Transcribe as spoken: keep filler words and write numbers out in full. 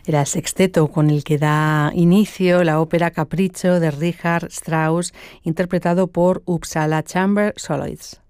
Era el sexteto con el que da inicio la ópera Capriccio de Richard Strauss, interpretado por Uppsala Chamber Soloists.